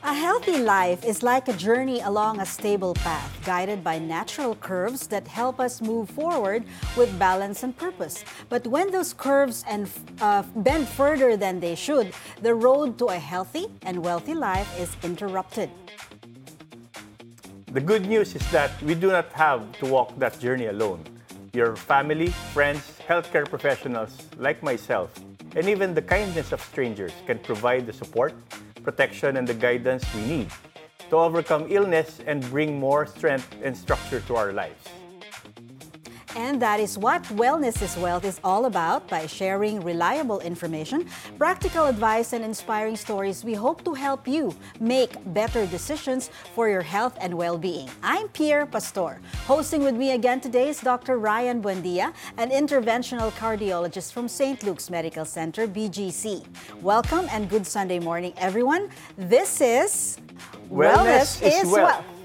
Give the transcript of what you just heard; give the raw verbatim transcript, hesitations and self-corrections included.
A healthy life is like a journey along a stable path, guided by natural curves that help us move forward with balance and purpose. But when those curves and uh, bend further than they should, the road to a healthy and wealthy life is interrupted. The good news is that we do not have to walk that journey alone. Your family, friends, healthcare professionals like myself, and even the kindness of strangers can provide the support, protection, and the guidance we need to overcome illness and bring more strength and structure to our lives. And that is what Wellness is Wealth is all about. By sharing reliable information, practical advice, and inspiring stories, we hope to help you make better decisions for your health and well-being. I'm Pierre Pastor. Hosting with me again today is Doctor Ryan Buendia, an interventional cardiologist from Saint Luke's Medical Center, B G C. Welcome and good Sunday morning, everyone. This is Wellness, Wellness is, is Wealth. Wealth.